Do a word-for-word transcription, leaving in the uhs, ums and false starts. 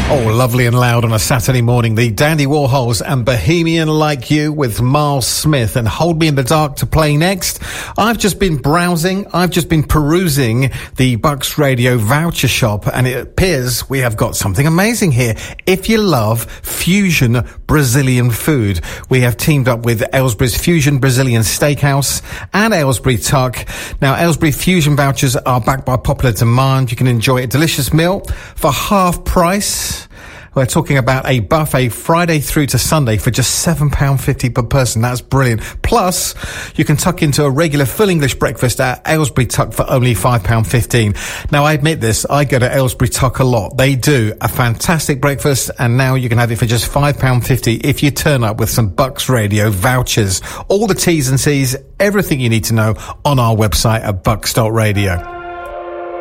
Oh, lovely and loud on a Saturday morning. The Dandy Warhols and Bohemian Like You with Miles Smith and Hold Me in the Dark to play next. I've just been browsing. I've just been perusing the Bucks Radio voucher shop, and it appears we have got something amazing here. If you love fusion Brazilian food, we have teamed up with Aylesbury's Fusion Brazilian Steakhouse and Aylesbury Tuck. Now, Aylesbury Fusion vouchers are backed by popular demand. You can enjoy a delicious meal for half price. We're talking about a buffet Friday through to Sunday for just seven pounds fifty per person. That's brilliant. Plus, you can tuck into a regular full English breakfast at Aylesbury Tuck for only five pounds fifteen. Now, I admit this, I go to Aylesbury Tuck a lot. They do a fantastic breakfast, and now you can have it for just five pounds fifty if you turn up with some Bucks Radio vouchers. All the T's and C's, everything you need to know on our website at bucks dot radio.